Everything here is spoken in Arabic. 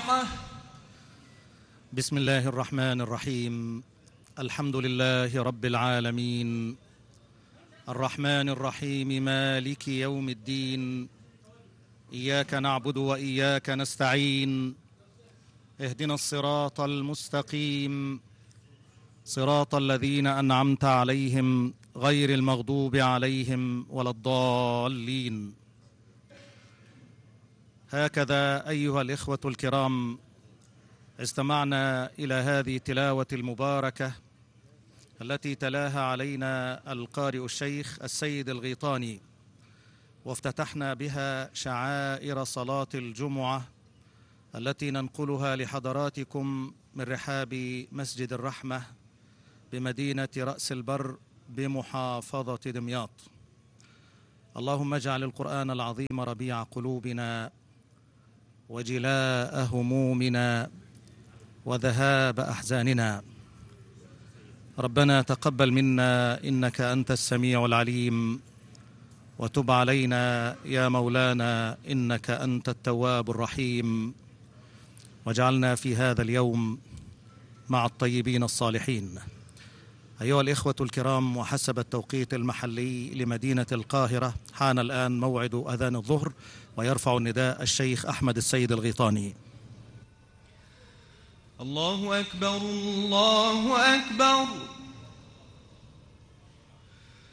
الفاتحة. بسم الله الرحمن الرحيم. الحمد لله رب العالمين، الرحمن الرحيم، مالك يوم الدين، إياك نعبد وإياك نستعين، اهدنا الصراط المستقيم، صراط الذين أنعمت عليهم غير المغضوب عليهم ولا الضالين. هكذا أيها الإخوة الكرام، استمعنا إلى هذه التلاوة المباركة التي تلاها علينا القارئ الشيخ السيد الغيطاني، وافتتحنا بها شعائر صلاة الجمعة التي ننقلها لحضراتكم من رحاب مسجد الرحمة بمدينة رأس البر بمحافظة دمياط. اللهم اجعل القرآن العظيم ربيع قلوبنا وجلاء همومنا وذهاب أحزاننا. ربنا تقبل منا إنك أنت السميع العليم، وتب علينا يا مولانا إنك أنت التواب الرحيم، واجعلنا في هذا اليوم مع الطيبين الصالحين. أيها الإخوة الكرام، وحسب التوقيت المحلي لمدينة القاهرة حان الآن موعد أذان الظهر، ويرفع النداء الشيخ أحمد السيد الغيطاني. الله أكبر الله أكبر.